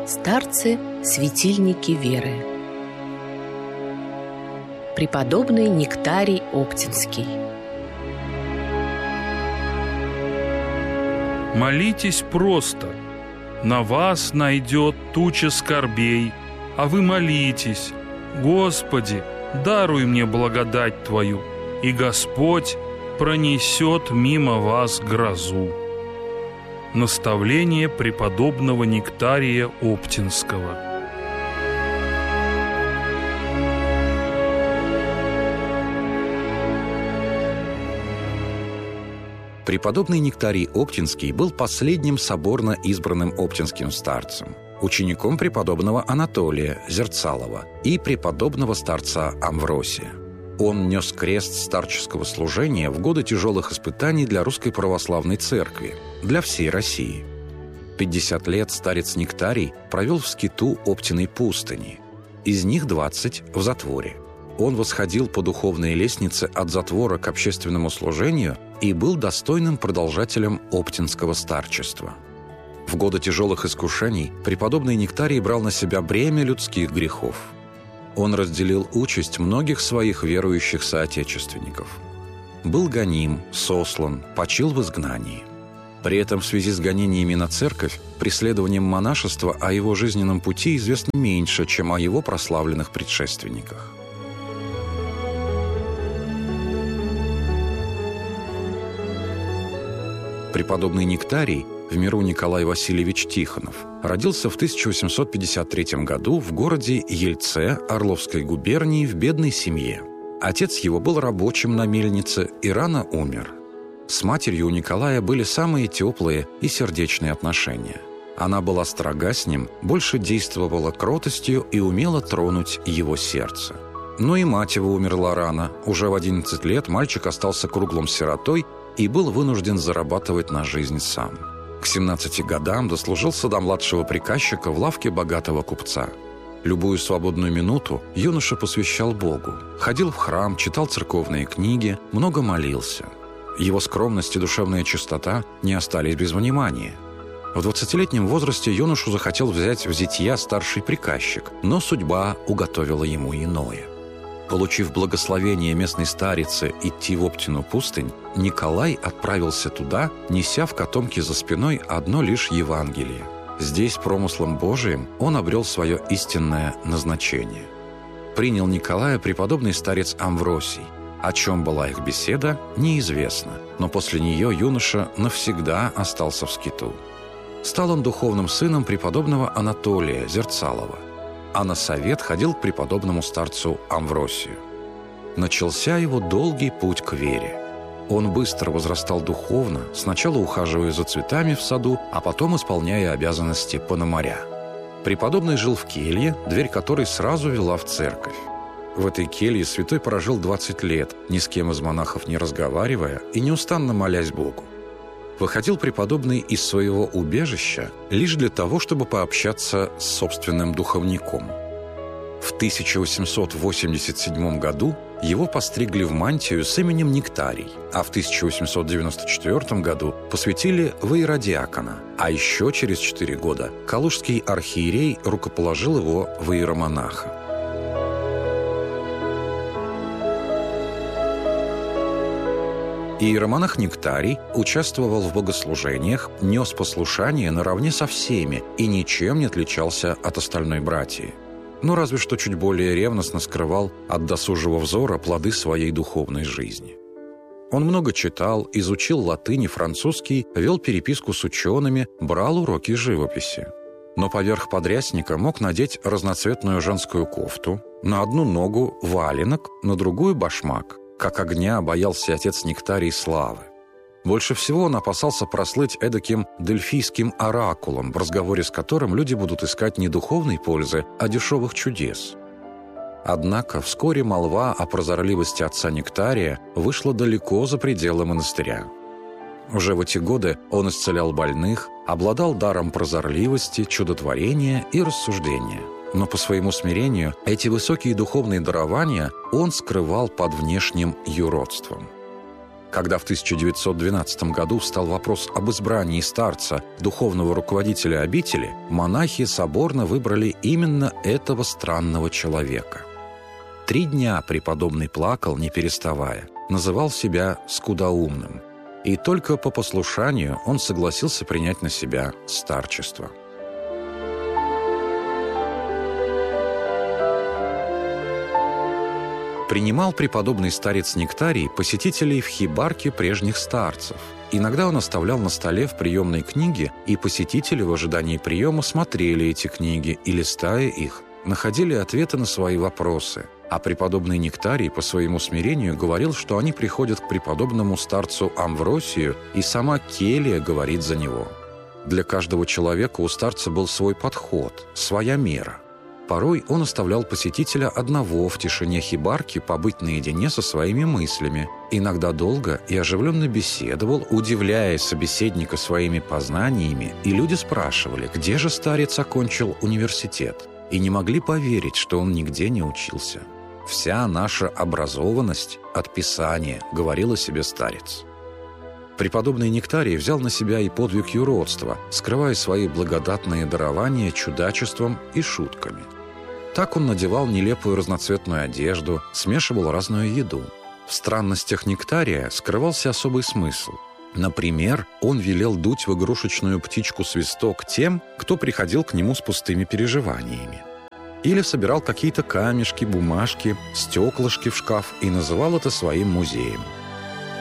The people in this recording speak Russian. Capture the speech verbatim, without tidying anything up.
Старцы – светильники веры. Преподобный Нектарий Оптинский. Молитесь просто. На вас найдет туча скорбей, а вы молитесь: Господи, даруй мне благодать Твою, и Господь пронесет мимо вас грозу. Наставление преподобного Нектария Оптинского. Преподобный Нектарий Оптинский был последним соборно избранным оптинским старцем, учеником преподобного Анатолия Зерцалова и преподобного старца Амвросия. Он нес крест старческого служения в годы тяжелых испытаний для Русской Православной Церкви, для всей России. пятьдесят лет старец Нектарий провел в скиту Оптиной пустыни, из них двадцать в затворе. Он восходил по духовной лестнице от затвора к общественному служению и был достойным продолжателем оптинского старчества. В годы тяжелых искушений преподобный Нектарий брал на себя бремя людских грехов. Он разделил участь многих своих верующих соотечественников. Был гоним, сослан, почил в изгнании. При этом в связи с гонениями на церковь, преследованием монашества о его жизненном пути известно меньше, чем о его прославленных предшественниках. Преподобный Нектарий, в миру Николай Васильевич Тихонов, родился в тысяча восемьсот пятьдесят третьем году в городе Ельце Орловской губернии в бедной семье. Отец его был рабочим на мельнице и рано умер. С матерью у Николая были самые теплые и сердечные отношения. Она была строга с ним, больше действовала кротостью и умела тронуть его сердце. Но и мать его умерла рано. Уже в одиннадцать лет мальчик остался круглым сиротой и был вынужден зарабатывать на жизнь сам. К семнадцати годам дослужился до младшего приказчика в лавке богатого купца. Любую свободную минуту юноша посвящал Богу. Ходил в храм, читал церковные книги, много молился. Его скромность и душевная чистота не остались без внимания. В двадцатилетнем возрасте юношу захотел взять в зятья старший приказчик, но судьба уготовила ему иное. Получив благословение местной старицы идти в Оптину пустынь, Николай отправился туда, неся в котомке за спиной одно лишь Евангелие. Здесь, промыслом Божиим, он обрел свое истинное назначение. Принял Николая преподобный старец Амвросий. О чем была их беседа, неизвестно, но после нее юноша навсегда остался в скиту. Стал он духовным сыном преподобного Анатолия Зерцалова, а на совет ходил к преподобному старцу Амвросию. Начался его долгий путь к вере. Он быстро возрастал духовно, сначала ухаживая за цветами в саду, а потом исполняя обязанности пономаря. Преподобный жил в келье, дверь которой сразу вела в церковь. В этой келье святой прожил двадцать лет, ни с кем из монахов не разговаривая и неустанно молясь Богу. Выходил преподобный из своего убежища лишь для того, чтобы пообщаться с собственным духовником. В тысяча восемьсот восемьдесят седьмом году его постригли в мантию с именем Нектарий, а в тысяча восемьсот девяносто четвёртом году посвятили в иеродиакона, а еще через четыре года калужский архиерей рукоположил его в иеромонаха. Иеромонах Нектарий участвовал в богослужениях, нес послушание наравне со всеми и ничем не отличался от остальной братьи. Но разве что чуть более ревностно скрывал от досужего взора плоды своей духовной жизни. Он много читал, изучил латынь и французский, вел переписку с учеными, брал уроки живописи. Но поверх подрясника мог надеть разноцветную женскую кофту, на одну ногу валенок, на другую башмак. Как огня боялся отец Нектарий славы. Больше всего он опасался прослыть эдаким дельфийским оракулом, в разговоре с которым люди будут искать не духовной пользы, а дешевых чудес. Однако вскоре молва о прозорливости отца Нектария вышла далеко за пределы монастыря. Уже в эти годы он исцелял больных, обладал даром прозорливости, чудотворения и рассуждения. Но по своему смирению эти высокие духовные дарования он скрывал под внешним юродством. Когда в тысяча девятьсот двенадцатом году встал вопрос об избрании старца, духовного руководителя обители, монахи соборно выбрали именно этого странного человека. Три дня преподобный плакал, не переставая, называл себя скудоумным. И только по послушанию он согласился принять на себя старчество. Принимал преподобный старец Нектарий посетителей в хибарке прежних старцев. Иногда он оставлял на столе в приемной книги, и посетители в ожидании приема смотрели эти книги и, листая их, находили ответы на свои вопросы. А преподобный Нектарий по своему смирению говорил, что они приходят к преподобному старцу Амвросию, и сама келья говорит за него. Для каждого человека у старца был свой подход, своя мера. Порой он оставлял посетителя одного в тишине хибарки побыть наедине со своими мыслями. Иногда долго и оживленно беседовал, удивляя собеседника своими познаниями, и люди спрашивали, где же старец окончил университет, и не могли поверить, что он нигде не учился. «Вся наша образованность от Писания», — говорил о себе старец. Преподобный Нектарий взял на себя и подвиг юродства, скрывая свои благодатные дарования чудачеством и шутками. Так он надевал нелепую разноцветную одежду, смешивал разную еду. В странностях Нектария скрывался особый смысл. Например, он велел дуть в игрушечную птичку-свисток тем, кто приходил к нему с пустыми переживаниями. Или собирал какие-то камешки, бумажки, стеклышки в шкаф и называл это своим музеем.